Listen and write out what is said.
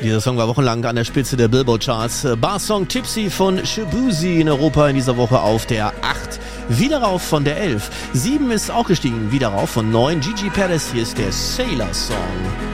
Dieser Song war wochenlang an der Spitze der Billboard-Charts. Bar-Song Tipsy von Shaboozey in Europa in dieser Woche auf der 8. Wieder rauf von der 11. 7 ist auch gestiegen, wieder rauf von 9. Gigi Perez, hier ist der Sailor Song.